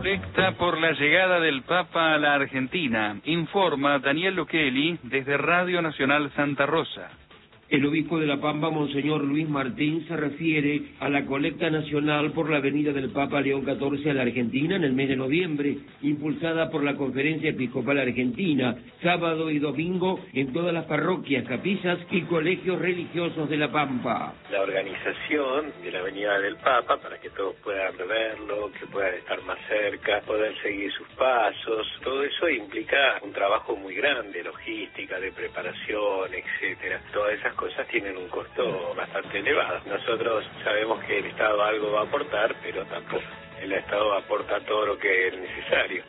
colecta por la llegada del Papa a la Argentina, informa Daniel Luccheli desde Radio Nacional Santa Rosa. El obispo de La Pampa, Monseñor Luis Martín, se refiere a la colecta nacional por la venida del Papa León XIV a la Argentina en el mes de noviembre, impulsada por la Conferencia Episcopal Argentina, sábado y domingo en todas las parroquias, capillas y colegios religiosos de La Pampa. La organización de la venida del Papa, para que todos puedan verlo, que puedan estar más cerca, poder seguir sus pasos, todo eso implica un trabajo muy grande, logística, de preparación, etcétera. Todas esas cosas tienen un costo bastante elevado. Nosotros sabemos que el Estado algo va a aportar, pero tampoco. El Estado aporta todo lo que es necesario.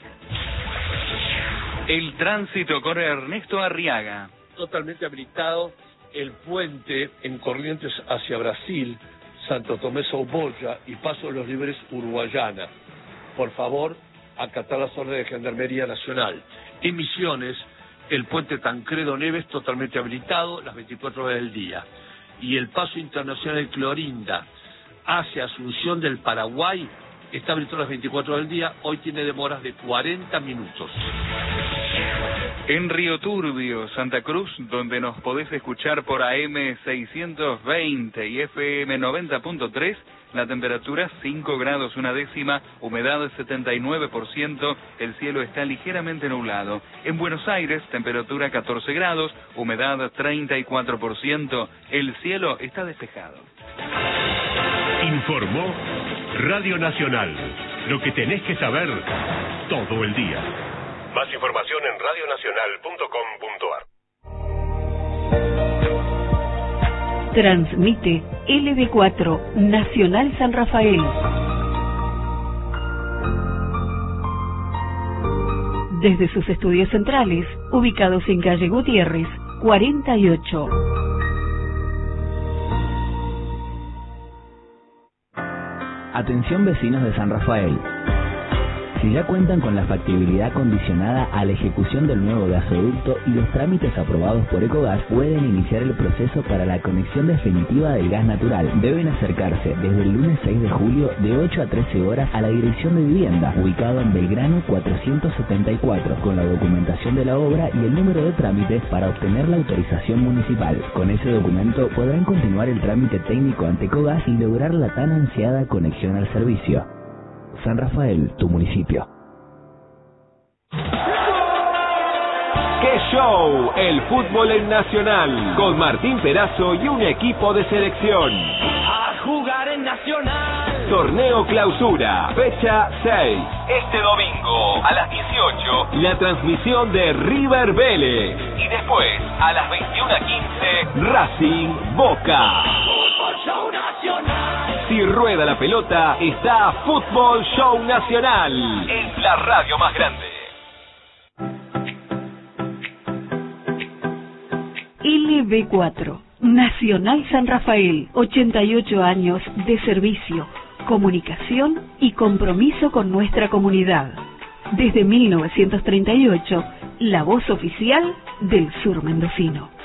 El tránsito con Ernesto Arriaga. Totalmente habilitado el puente en Corrientes hacia Brasil, Santo Tomé Sauboya y Paso de los Libres Uruguayana. Por favor, acatar las órdenes de Gendarmería Nacional. En Misiones, el puente Tancredo Neves totalmente habilitado las 24 horas del día. Y el paso internacional Clorinda hacia Asunción del Paraguay está habilitado las 24 horas del día. Hoy tiene demoras de 40 minutos. En Río Turbio, Santa Cruz, donde nos podés escuchar por AM 620 y FM 90.3, la temperatura 5 grados una décima, humedad 79%, el cielo está ligeramente nublado. En Buenos Aires, temperatura 14 grados, humedad 34%, el cielo está despejado. Informó Radio Nacional, lo que tenés que saber todo el día. Más información en radionacional.com.ar. Transmite LB4 Nacional San Rafael. Desde sus estudios centrales, ubicados en calle Gutiérrez, 48. Atención vecinos de San Rafael. Si ya cuentan con la factibilidad condicionada a la ejecución del nuevo gasoducto y los trámites aprobados por Ecogas, pueden iniciar el proceso para la conexión definitiva del gas natural. Deben acercarse desde el lunes 6 de julio de 8 a 13 horas a la Dirección de Vivienda, ubicado en Belgrano 474, con la documentación de la obra y el número de trámites para obtener la autorización municipal. Con ese documento podrán continuar el trámite técnico ante Ecogas y lograr la tan ansiada conexión al servicio. San Rafael, tu municipio. ¡Qué show! El fútbol en Nacional, con Martín Perazo y un equipo de selección. A jugar en Nacional. Torneo Clausura, fecha 6. Este domingo, a las 18, la transmisión de River Vélez. Y después, a las 21:15, Racing Boca. Fútbol Show Nacional. Si rueda la pelota, está Fútbol Show Nacional. Es la radio más grande. LB4 Nacional San Rafael, 88 años de servicio, comunicación y compromiso con nuestra comunidad. Desde 1938, la voz oficial del sur mendocino.